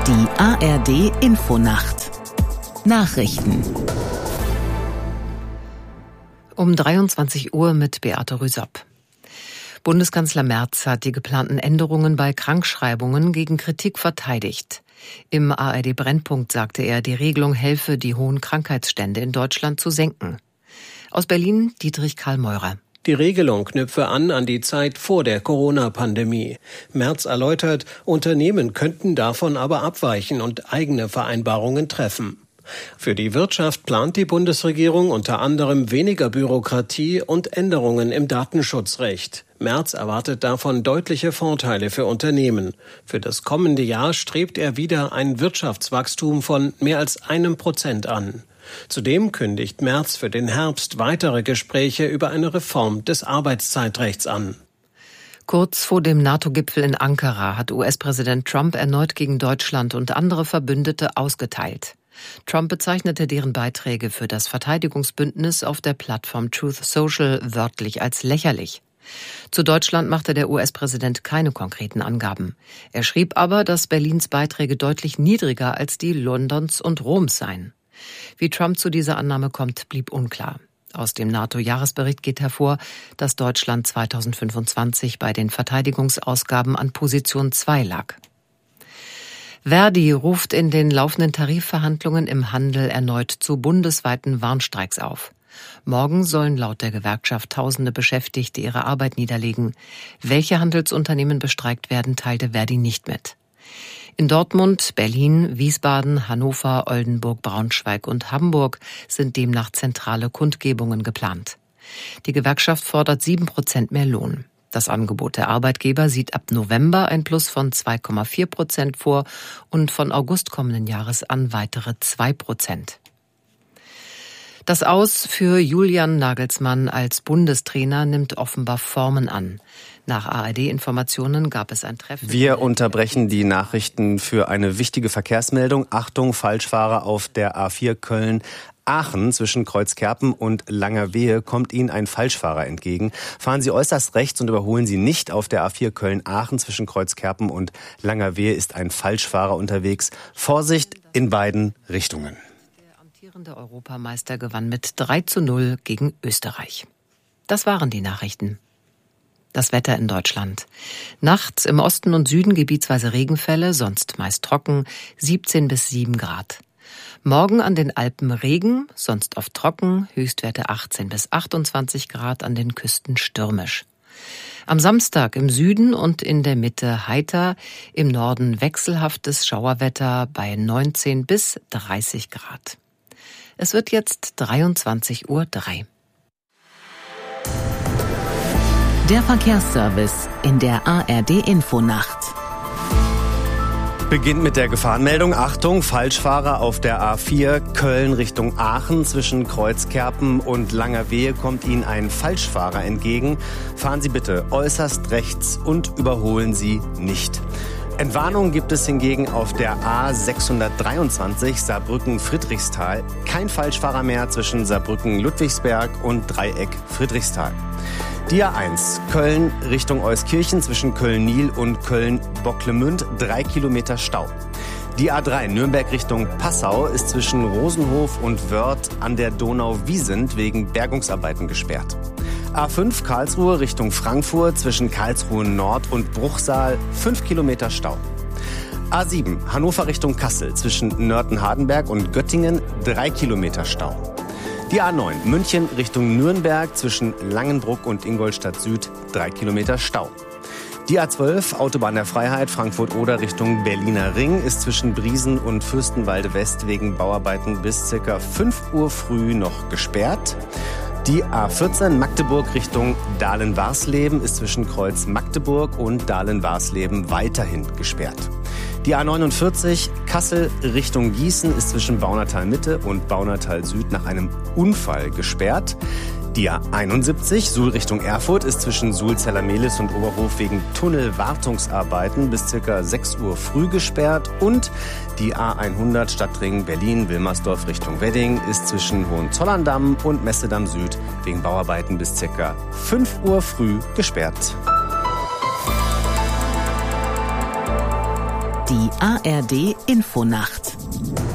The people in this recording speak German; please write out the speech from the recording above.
Die ARD-Infonacht. Nachrichten. Um 23 Uhr mit Beate Rüsop. Bundeskanzler Merz hat die geplanten Änderungen bei Krankschreibungen gegen Kritik verteidigt. Im ARD-Brennpunkt sagte er, die Regelung helfe, die hohen Krankheitsstände in Deutschland zu senken. Aus Berlin Dietrich Karl Meurer. Die Regelung knüpfe an die Zeit vor der Corona-Pandemie. Merz erläutert, Unternehmen könnten davon aber abweichen und eigene Vereinbarungen treffen. Für die Wirtschaft plant die Bundesregierung unter anderem weniger Bürokratie und Änderungen im Datenschutzrecht. Merz erwartet davon deutliche Vorteile für Unternehmen. Für das kommende Jahr strebt er wieder ein Wirtschaftswachstum von mehr als 1% an. Zudem kündigt Merz für den Herbst weitere Gespräche über eine Reform des Arbeitszeitrechts an. Kurz vor dem NATO-Gipfel in Ankara hat US-Präsident Trump erneut gegen Deutschland und andere Verbündete ausgeteilt. Trump bezeichnete deren Beiträge für das Verteidigungsbündnis auf der Plattform Truth Social wörtlich als lächerlich. Zu Deutschland machte der US-Präsident keine konkreten Angaben. Er schrieb aber, dass Berlins Beiträge deutlich niedriger als die Londons und Roms seien. Wie Trump zu dieser Annahme kommt, blieb unklar. Aus dem NATO-Jahresbericht geht hervor, dass Deutschland 2025 bei den Verteidigungsausgaben an Position 2 lag. Verdi ruft in den laufenden Tarifverhandlungen im Handel erneut zu bundesweiten Warnstreiks auf. Morgen sollen laut der Gewerkschaft Tausende Beschäftigte ihre Arbeit niederlegen. Welche Handelsunternehmen bestreikt werden, teilte Verdi nicht mit. In Dortmund, Berlin, Wiesbaden, Hannover, Oldenburg, Braunschweig und Hamburg sind demnach zentrale Kundgebungen geplant. Die Gewerkschaft fordert 7% mehr Lohn. Das Angebot der Arbeitgeber sieht ab November ein Plus von 2,4% vor und von August kommenden Jahres an weitere 2%. Das Aus für Julian Nagelsmann als Bundestrainer nimmt offenbar Formen an. Nach ARD-Informationen gab es ein Treffen. Wir unterbrechen die Nachrichten für eine wichtige Verkehrsmeldung. Achtung, Falschfahrer auf der A4 Köln-Aachen zwischen Kreuzkerpen und Langerwehe kommt Ihnen ein Falschfahrer entgegen. Fahren Sie äußerst rechts und überholen Sie nicht. Auf der A4 Köln-Aachen zwischen Kreuzkerpen und Langerwehe ist ein Falschfahrer unterwegs. Vorsicht in beiden Richtungen. Der Europameister gewann mit 3:0 gegen Österreich. Das waren die Nachrichten. Das Wetter in Deutschland. Nachts im Osten und Süden gebietsweise Regenfälle, sonst meist trocken, 17 bis 7 Grad. Morgen an den Alpen Regen, sonst oft trocken, Höchstwerte 18 bis 28 Grad, an den Küsten stürmisch. Am Samstag im Süden und in der Mitte heiter, im Norden wechselhaftes Schauerwetter bei 19 bis 30 Grad. Es wird jetzt 23:03 Uhr. Der Verkehrsservice in der ARD-Infonacht. Beginnt mit der Gefahrenmeldung. Achtung, Falschfahrer auf der A4 Köln Richtung Aachen. Zwischen Kreuzkerpen und Langerwehe kommt Ihnen ein Falschfahrer entgegen. Fahren Sie bitte äußerst rechts und überholen Sie nicht. Entwarnung gibt es hingegen auf der A623 Saarbrücken-Friedrichsthal. Kein Falschfahrer mehr zwischen Saarbrücken-Ludwigsberg und Dreieck Friedrichsthal. Die A1 Köln Richtung Euskirchen zwischen Köln-Nil und Köln-Bocklemünd 3 Kilometer Stau. Die A3 Nürnberg Richtung Passau ist zwischen Rosenhof und Wörth an der Donau-Wiesent wegen Bergungsarbeiten gesperrt. A5 Karlsruhe Richtung Frankfurt zwischen Karlsruhe Nord und Bruchsal 5 Kilometer Stau. A7 Hannover Richtung Kassel zwischen Nörten-Hardenberg und Göttingen 3 Kilometer Stau. Die A9 München Richtung Nürnberg zwischen Langenbruck und Ingolstadt Süd 3 Kilometer Stau. Die A12 Autobahn der Freiheit Frankfurt-Oder Richtung Berliner Ring ist zwischen Briesen und Fürstenwalde West wegen Bauarbeiten bis ca. 5 Uhr früh noch gesperrt. Die A14 Magdeburg Richtung Dahlen-Warsleben ist zwischen Kreuz Magdeburg und Dahlen-Warsleben weiterhin gesperrt. Die A49 Kassel Richtung Gießen ist zwischen Baunatal Mitte und Baunatal Süd nach einem Unfall gesperrt. Die A71 Suhl Richtung Erfurt ist zwischen Suhl-Zellermehlis und Oberhof wegen Tunnelwartungsarbeiten bis ca. 6 Uhr früh gesperrt. Und die A100 Stadtring Berlin-Wilmersdorf Richtung Wedding ist zwischen Hohenzollern-Damm und Messedamm Süd wegen Bauarbeiten bis ca. 5 Uhr früh gesperrt. Die ARD Infonacht